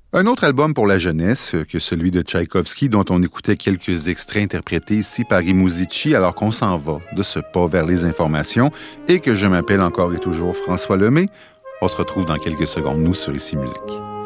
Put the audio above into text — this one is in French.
Un autre album pour la jeunesse que celui de Tchaïkovski, dont on écoutait quelques extraits interprétés ici par Rimouzici, alors qu'on s'en va de ce pas vers les informations et que je m'appelle encore et toujours François Lemay. On se retrouve dans quelques secondes, nous, sur Ici Musique.